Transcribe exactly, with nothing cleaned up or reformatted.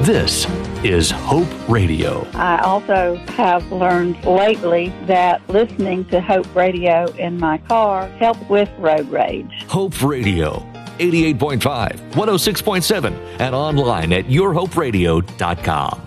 This is Hope Radio. I also have learned lately that listening to Hope Radio in my car helps with road rage. Hope Radio, eighty-eight point five, one oh six point seven, and online at your hope radio dot com.